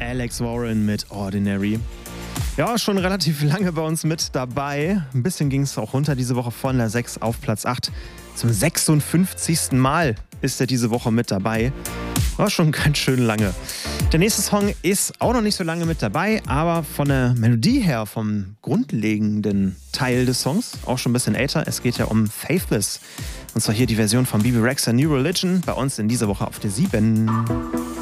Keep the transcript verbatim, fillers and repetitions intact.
Alex Warren mit Ordinary. Ja, schon relativ lange bei uns mit dabei. Ein bisschen ging es auch runter diese Woche von der sechs auf Platz acht. Zum sechsundfünfzigsten Mal ist er diese Woche mit dabei. War schon ganz schön lange. Der nächste Song ist auch noch nicht so lange mit dabei, aber von der Melodie her, vom grundlegenden Teil des Songs, auch schon ein bisschen älter. Es geht ja um Faithless. Und zwar hier die Version von Bebe Rexha, New Religion, bei uns in dieser Woche auf der sieben.